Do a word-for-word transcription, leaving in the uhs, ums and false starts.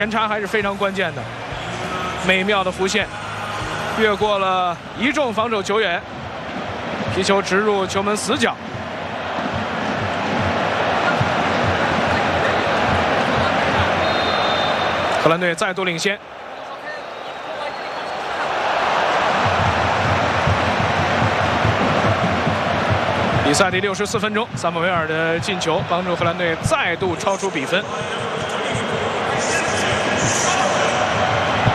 前插还是非常关键的，美妙的弧线，越过了一众防守球员，皮球直入球门死角。荷兰队再度领先。 比赛第六十四分钟，萨姆维尔的进球帮助荷兰队再度超出比分。